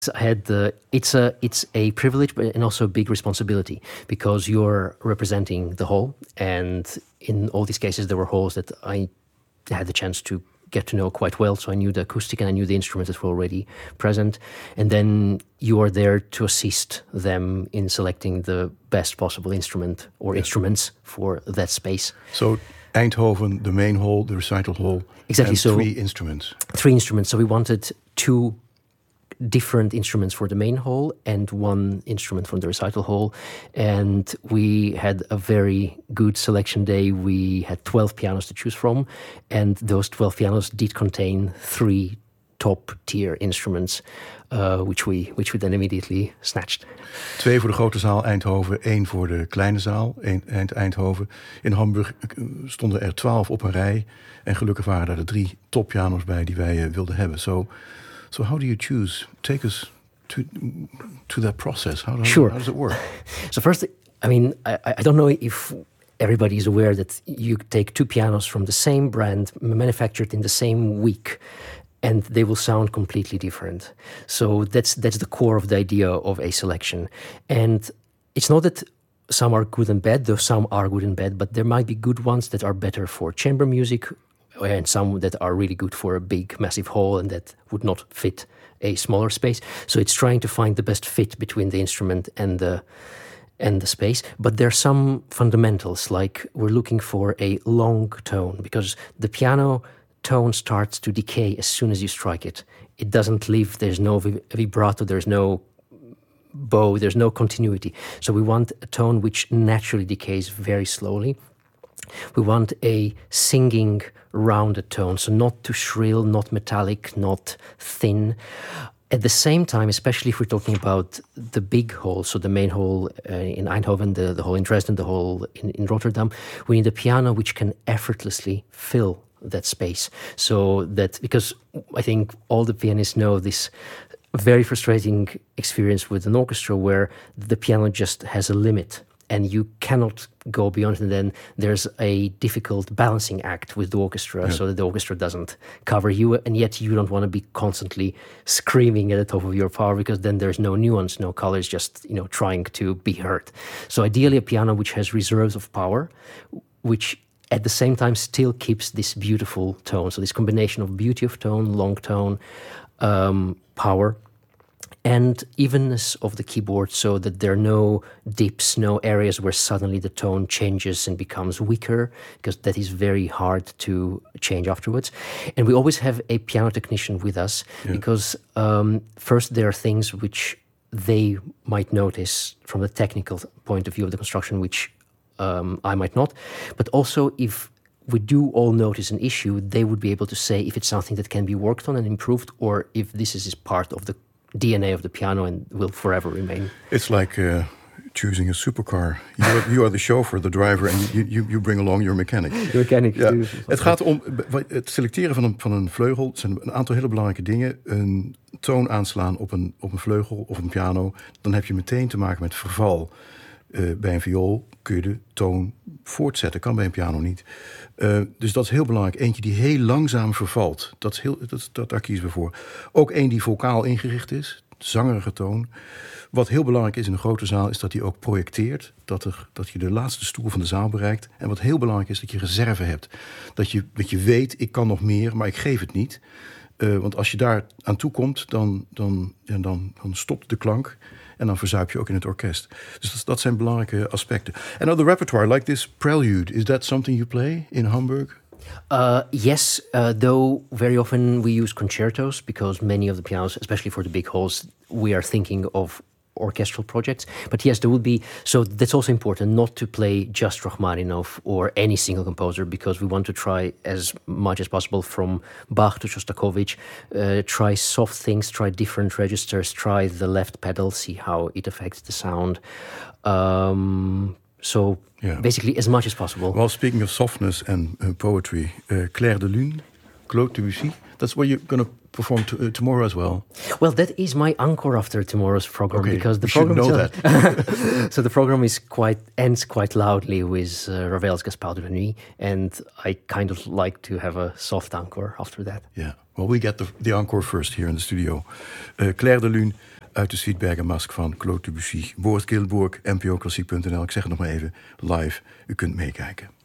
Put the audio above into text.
I had it's a privilege, but and also a big responsibility because you're representing the whole, and in all these cases there were halls that I had the chance to get to know quite well. So I knew the acoustic and I knew the instruments that were already present, and then you are there to assist them in selecting the best possible instrument or instruments for that space. So Eindhoven, the main hall, the recital hall, exactly. And so 3 instruments. 3 instruments. So we wanted 2 different instruments for the main hall and 1 instrument from the recital hall, and we had a very good selection day. We had 12 pianos to choose from, and those 12 pianos did contain 3 top tier instruments, which we then immediately snatched. 2 voor de grote zaal Eindhoven, 1 voor de kleine zaal Eindhoven. In Hamburg stonden er 12 op een rij en gelukkig waren daar de 3 toppianos bij die wij wilden hebben. So how do you choose? Take us to that process. How does it work? So first, I mean, I don't know if everybody is aware that you take 2 pianos from the same brand, manufactured in the same week, and they will sound completely different. So that's the core of the idea of a selection. And it's not that some are good and bad, though some are good and bad, but there might be good ones that are better for chamber music, and some that are really good for a big, massive hall and that would not fit a smaller space. So it's trying to find the best fit between the instrument and the space. But there are some fundamentals, like we're looking for a long tone, because the piano tone starts to decay as soon as you strike it. It doesn't live, there's no vibrato, there's no bow, there's no continuity. So we want a tone which naturally decays very slowly. We want a singing, rounded tone, so not too shrill, not metallic, not thin. At the same time, especially if we're talking about the big hall, so the main hall in Eindhoven, the hall in Dresden, the hall in Rotterdam, we need a piano which can effortlessly fill that space. So that, because I think all the pianists know this very frustrating experience with an orchestra where the piano just has a limit and you cannot go beyond it, and then there's a difficult balancing act with the orchestra, so that the orchestra doesn't cover you, and yet you don't want to be constantly screaming at the top of your power, because then there's no nuance, no colors, just trying to be heard. So ideally a piano which has reserves of power, which at the same time still keeps this beautiful tone. So this combination of beauty of tone, long tone, power, and evenness of the keyboard, so that there are no dips, no areas where suddenly the tone changes and becomes weaker, because that is very hard to change afterwards. And we always have a piano technician with us, because first there are things which they might notice from the technical point of view of the construction, which I might not. But also, if we do all notice an issue, they would be able to say if it's something that can be worked on and improved, or if this is part of the DNA of the piano and will forever remain. It's like choosing a supercar. You are the chauffeur, the driver, and you bring along your mechanic. The mechanic. Ja. Het gaat om het selecteren van een vleugel. Het zijn een aantal hele belangrijke dingen. Een toon aanslaan op een vleugel of een piano. Dan heb je meteen te maken met verval. Bij een viool kun je de toon voortzetten. Kan bij een piano niet. Dus dat is heel belangrijk. Eentje die heel langzaam vervalt. Daar kiezen we voor. Ook één die vocaal ingericht is. Zangerige toon. Wat heel belangrijk is in een grote zaal, is dat die ook projecteert. Dat je de laatste stoel van de zaal bereikt. En wat heel belangrijk is, dat je reserve hebt. Dat je weet, ik kan nog meer, maar ik geef het niet. Want als je daar aan toe komt, dan stopt de klank. En dan verzuip je ook in het orkest. Dus dat zijn belangrijke aspecten. And the repertoire, like this prelude, is that something you play in Hamburg? Yes, though very often we use concertos, because many of the pianos, especially for the big halls, we are thinking of orchestral projects. But yes, there would be, so that's also important, not to play just Rachmaninoff or any single composer, because we want to try as much as possible, from Bach to Shostakovich, try soft things, try different registers, try the left pedal, see how it affects the sound. So basically as much as possible. Well, speaking of softness and poetry, Clair de Lune, Claude Debussy, that's where you're going to perform tomorrow as well. Well, that is my encore after tomorrow's program, because the program should know that. So the program ends quite loudly with Ravel's Gaspard de la Nuit, and I kind of like to have a soft encore after that. Yeah. Well, we get the encore first here in the studio. Clair de Lune, uit de Suite Masque van Claude Debussy. Boris Gilbourg, NPOClassiek.nl. Ik zeg het nog maar even, live. U kunt meekijken.